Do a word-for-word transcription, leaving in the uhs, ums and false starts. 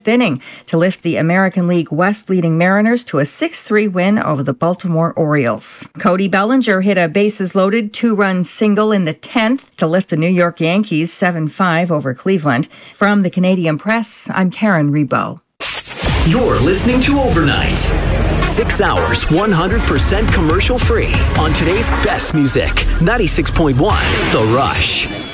inning to lift the American League West leading Mariners to a six three win over the Baltimore Orioles. Cody Bellinger hit a bases-loaded two-run single in the tenth to lift the New York Yankees seven five over Cleveland. From the Canadian Press, I'm Karen Rebo. You're listening to Overnight. Six hours, one hundred percent commercial-free on today's best music. ninety-six point one The Rush.